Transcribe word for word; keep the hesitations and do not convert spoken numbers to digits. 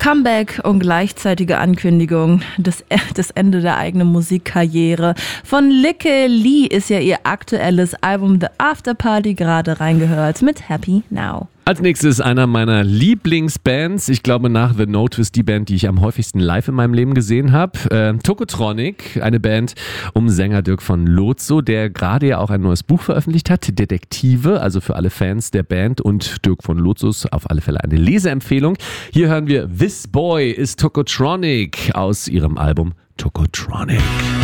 Comeback und gleichzeitige Ankündigung des, des Ende der eigenen Musikkarriere. Von Lykke Li ist ja ihr aktuelles Album The Afterparty, gerade reingehört mit Happy Now. Als nächstes einer meiner Lieblingsbands. Ich glaube nach The Notice die Band, die ich am häufigsten live in meinem Leben gesehen habe. Äh, Tokotronic, eine Band um Sänger Dirk von Lozo, der gerade ja auch ein neues Buch veröffentlicht hat. Detektive, also für alle Fans der Band und Dirk von Lozos auf alle Fälle eine Leseempfehlung. Hier hören wir This Boy is Tokotronic aus ihrem Album Tokotronic.